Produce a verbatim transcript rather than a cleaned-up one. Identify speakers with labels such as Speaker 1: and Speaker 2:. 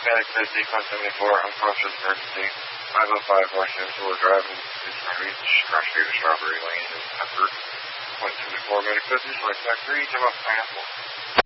Speaker 1: Panic City, one seventy-four, unconscious emergency. five oh five Washington Shore Drive in Reach, Crash Street, Strawberry Lane, in Pepper. one seventy-four, Medic City, select back three, come up, pineapple.